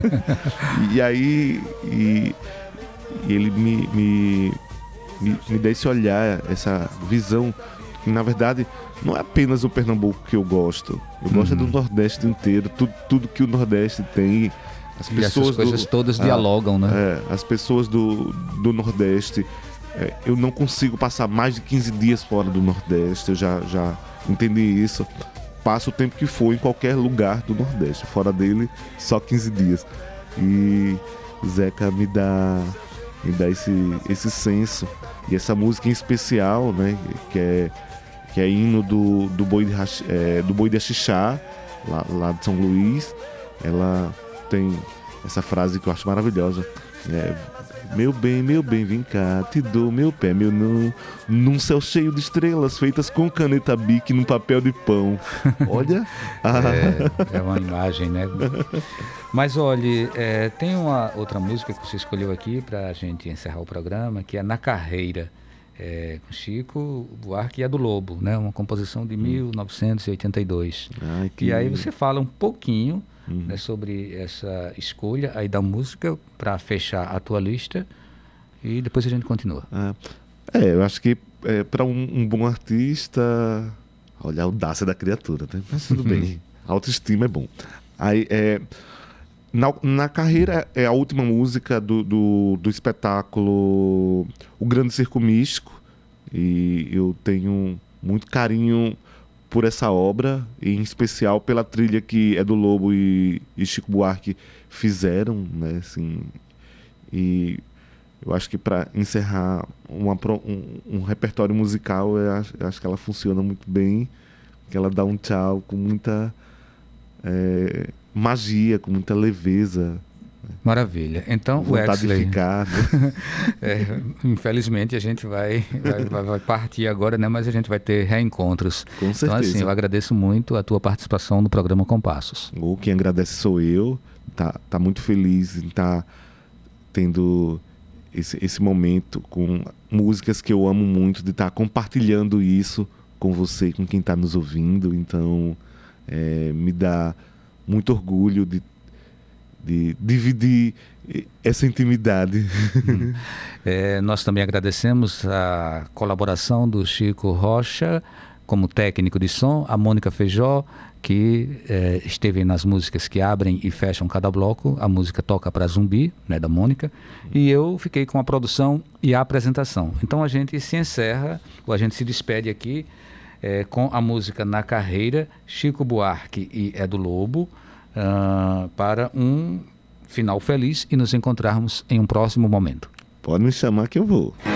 E aí e ele me dá esse olhar, essa visão, que na verdade não é apenas o Pernambuco que eu gosto. Eu gosto do Nordeste inteiro, tudo que o Nordeste tem. As E essas coisas todas dialogam, né? As pessoas do Nordeste. Eu não consigo passar mais de 15 dias fora do Nordeste, eu já entendi isso. Passo o tempo que for em qualquer lugar do Nordeste. Fora dele, só 15 dias. E Zeca me dá esse senso. E essa música em especial, né, que é hino do Boi de Axixá, lá de São Luís. Ela tem essa frase que eu acho maravilhosa. Meu bem, vem cá, te dou meu pé, meu não, num céu cheio de estrelas feitas com caneta Bic num papel de pão. Olha. É uma imagem, né? Mas olha, tem uma outra música que você escolheu aqui para a gente encerrar o programa, que é Na Carreira, com Chico Buarque e Edu Lobo, né? Uma composição de 1982. E aí você fala um pouquinho, né, sobre essa escolha aí da música para fechar a tua lista e depois a gente continua. Eu acho que para um bom artista, olha a audácia da criatura, né? Mas tudo bem, a autoestima é bom. Aí, na Carreira é a última música do espetáculo O Grande Circo Místico, e eu tenho muito carinho por essa obra, e em especial pela trilha que Edu Lobo e Chico Buarque fizeram, né, assim, e eu acho que para encerrar um repertório musical, eu acho que ela funciona muito bem, que ela dá um tchau com muita magia, com muita leveza. Maravilha. Então, vontade Wexley, de ficar, né? Infelizmente a gente vai partir agora, né? Mas a gente vai ter reencontros. Com certeza. Então, assim, eu agradeço muito a tua participação no programa Compassos. Quem agradece sou eu. Tá muito feliz em estar tendo esse momento com músicas que eu amo muito, de estar compartilhando isso com você, com quem está nos ouvindo. Então, me dá muito orgulho de dividir essa intimidade. Nós também agradecemos a colaboração do Chico Rocha como técnico de som, a Mônica Feijó, que esteve nas músicas que abrem e fecham cada bloco. A música Toca Pra Zumbi, né, da Mônica, e eu fiquei com a produção e a apresentação. Então a gente se encerra, ou a gente se despede aqui com a música Na Carreira, Chico Buarque e Edu Lobo, para um final feliz e nos encontrarmos em um próximo momento. Pode me chamar que eu vou.